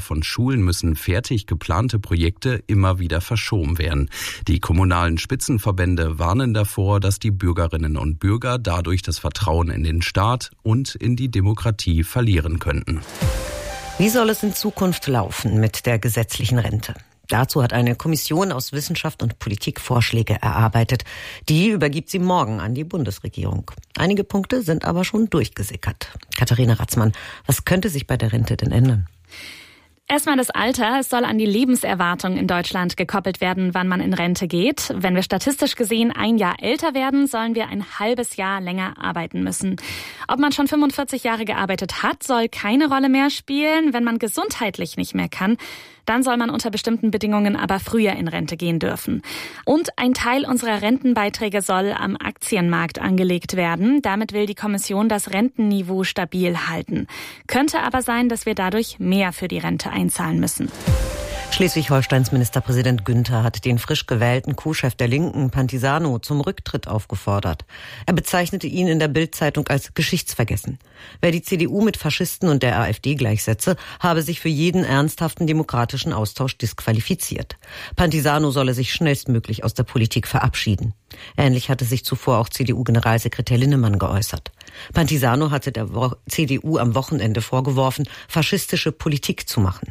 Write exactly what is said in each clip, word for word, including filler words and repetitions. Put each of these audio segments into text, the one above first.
von Schulen müssen fertig geplante Projekte immer wieder verschoben werden. Die kommunalen Spitzenverbände warnen davor, dass die Bürgerinnen und Bürger dadurch das Vertrauen in den Staat und in die Demokratie verlieren könnten. Wie soll es in Zukunft laufen mit der gesetzlichen Rente? Dazu hat eine Kommission aus Wissenschaft und Politik Vorschläge erarbeitet. Die übergibt sie morgen an die Bundesregierung. Einige Punkte sind aber schon durchgesickert. Katharina Ratzmann, was könnte sich bei der Rente denn ändern? Erstmal das Alter. Es soll an die Lebenserwartung in Deutschland gekoppelt werden, wann man in Rente geht. Wenn wir statistisch gesehen ein Jahr älter werden, sollen wir ein halbes Jahr länger arbeiten müssen. Ob man schon fünfundvierzig Jahre gearbeitet hat, soll keine Rolle mehr spielen. Wenn man gesundheitlich nicht mehr kann, dann soll man unter bestimmten Bedingungen aber früher in Rente gehen dürfen. Und ein Teil unserer Rentenbeiträge soll am Aktienmarkt angelegt werden. Damit will die Kommission das Rentenniveau stabil halten. Könnte aber sein, dass wir dadurch mehr für die Rente einzahlen müssen. Schleswig-Holsteins Ministerpräsident Günther hat den frisch gewählten Co-Chef der Linken, Pantisano, zum Rücktritt aufgefordert. Er bezeichnete ihn in der Bild-Zeitung als geschichtsvergessen. Wer die C D U mit Faschisten und der AfD gleichsetze, habe sich für jeden ernsthaften demokratischen Austausch disqualifiziert. Pantisano solle sich schnellstmöglich aus der Politik verabschieden. Ähnlich hatte sich zuvor auch C D U-Generalsekretär Linnemann geäußert. Pantisano hatte der C D U am Wochenende vorgeworfen, faschistische Politik zu machen.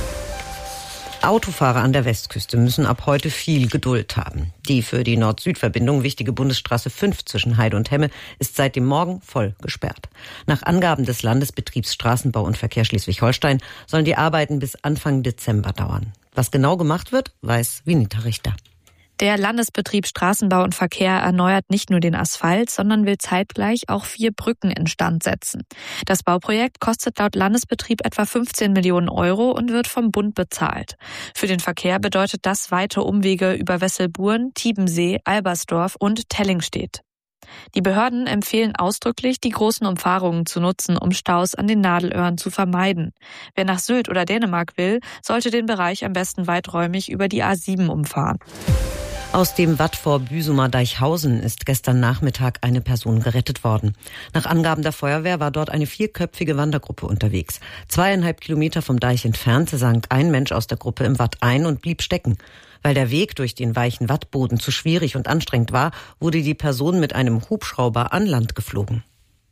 Autofahrer an der Westküste müssen ab heute viel Geduld haben. Die für die Nord-Süd-Verbindung wichtige Bundesstraße fünf zwischen Heide und Hemme ist seit dem Morgen voll gesperrt. Nach Angaben des Landesbetriebs Straßenbau und Verkehr Schleswig-Holstein sollen die Arbeiten bis Anfang Dezember dauern. Was genau gemacht wird, weiß Vinita Richter. Der Landesbetrieb Straßenbau und Verkehr erneuert nicht nur den Asphalt, sondern will zeitgleich auch vier Brücken instand setzen. Das Bauprojekt kostet laut Landesbetrieb etwa fünfzehn Millionen Euro und wird vom Bund bezahlt. Für den Verkehr bedeutet das weite Umwege über Wesselburen, Tiebensee, Albersdorf und Tellingstedt. Die Behörden empfehlen ausdrücklich, die großen Umfahrungen zu nutzen, um Staus an den Nadelöhren zu vermeiden. Wer nach Sylt oder Dänemark will, sollte den Bereich am besten weiträumig über die A sieben umfahren. Aus dem Watt vor Büsumer Deichhausen ist gestern Nachmittag eine Person gerettet worden. Nach Angaben der Feuerwehr war dort eine vierköpfige Wandergruppe unterwegs. Zweieinhalb Kilometer vom Deich entfernt sank ein Mensch aus der Gruppe im Watt ein und blieb stecken. Weil der Weg durch den weichen Wattboden zu schwierig und anstrengend war, wurde die Person mit einem Hubschrauber an Land geflogen.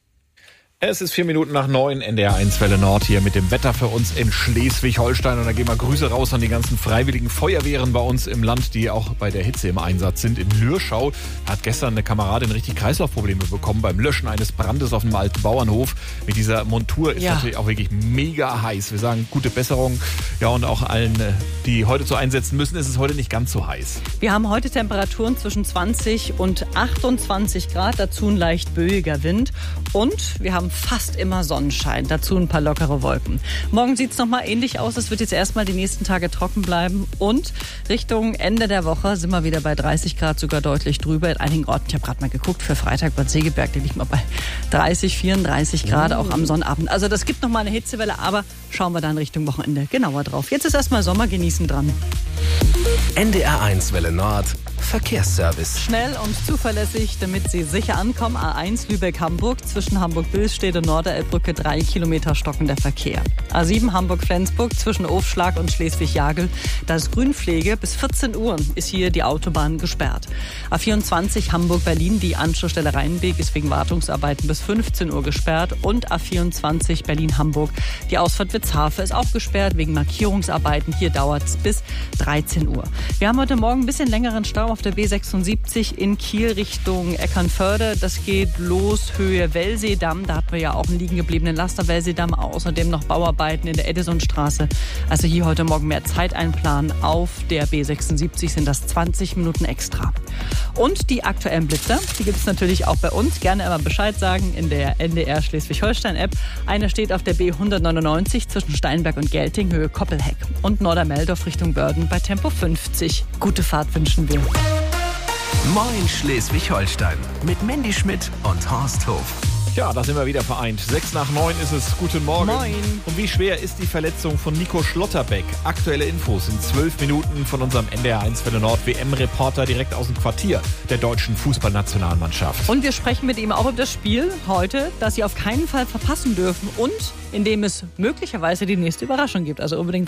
Es ist vier Minuten nach neun, N D R eins Welle Nord hier mit dem Wetter für uns in Schleswig-Holstein. Und da gehen wir Grüße raus an die ganzen freiwilligen Feuerwehren bei uns im Land, die auch bei der Hitze im Einsatz sind. In Lürschau hat gestern eine Kameradin richtig Kreislaufprobleme bekommen beim Löschen eines Brandes auf einem alten Bauernhof. Mit dieser Montur ist ja natürlich auch wirklich mega heiß. Wir sagen gute Besserung. Ja, und auch allen, die heute so einsetzen müssen, ist es heute nicht ganz so heiß. Wir haben heute Temperaturen zwischen zwanzig und achtundzwanzig Grad, dazu ein leicht böiger Wind. Und wir haben fast immer Sonnenschein, dazu ein paar lockere Wolken. Morgen sieht es nochmal ähnlich aus. Es wird jetzt erstmal die nächsten Tage trocken bleiben. Und Richtung Ende der Woche sind wir wieder bei dreißig Grad, sogar deutlich drüber. In einigen Orten, ich habe gerade mal geguckt, für Freitag Bad Segeberg, da liegt man bei dreißig, vierunddreißig Grad, auch am Sonnabend. Also das gibt nochmal eine Hitzewelle, aber schauen wir dann Richtung Wochenende genauer drauf. Jetzt ist erstmal Sommer, genießen dran. N D R eins Welle Nord Verkehrsservice. Schnell und zuverlässig, damit Sie sicher ankommen. A eins Lübeck-Hamburg, zwischen Hamburg-Billstedt und Norderelbbrücke drei Kilometer stockender Verkehr. A sieben Hamburg-Flensburg, zwischen Ofschlag und Schleswig-Jagel. Da ist Grünpflege. Bis vierzehn Uhr ist hier die Autobahn gesperrt. A vierundzwanzig Hamburg-Berlin, die Anschlussstelle Rheinweg ist wegen Wartungsarbeiten bis fünfzehn Uhr gesperrt. Und A vierundzwanzig Berlin-Hamburg, die Ausfahrt Witzhafe ist auch gesperrt wegen Markierungsarbeiten. Hier dauert es bis dreizehn Uhr. Wir haben heute Morgen ein bisschen längeren Stau auf der B sechsundsiebzig in Kiel Richtung Eckernförde. Das geht los Höhe Wellseedamm. Da hatten wir ja auch einen liegen gebliebenen Laster Wellseedamm. Außerdem noch Bauarbeiten in der Edisonstraße. Also hier heute Morgen mehr Zeit einplanen. Auf der B sechsundsiebzig sind das zwanzig Minuten extra. Und die aktuellen Blitzer, die gibt es natürlich auch bei uns. Gerne immer Bescheid sagen in der N D R Schleswig-Holstein-App. Einer steht auf der B hundertneunundneunzig zwischen Steinberg und Gelting, Höhe Koppelheck. Und Nordermeldorf Richtung Börden bei Tempo fünfzig. Gute Fahrt wünschen wir. Moin Schleswig-Holstein mit Mandy Schmidt und Horst Hof. Ja, da sind wir wieder vereint. Sechs nach neun ist es. Guten Morgen. Moin. Und wie schwer ist die Verletzung von Nico Schlotterbeck? Aktuelle Infos in zwölf Minuten von unserem N D R eins Welle Nord W M-Reporter direkt aus dem Quartier der deutschen Fußballnationalmannschaft. Und wir sprechen mit ihm auch über das Spiel heute, das Sie auf keinen Fall verpassen dürfen und in dem es möglicherweise die nächste Überraschung gibt. Also unbedingt